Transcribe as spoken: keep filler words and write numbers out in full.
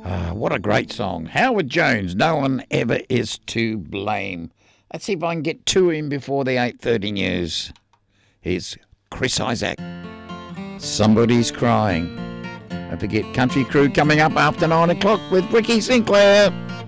Ah, what a great song. Howard Jones, No One Ever Is to Blame. Let's see if I can get two in before the eight thirty news. Here's Chris Isaac. Somebody's Crying. Don't forget Country Crew coming up after nine o'clock with Ricky Sinclair.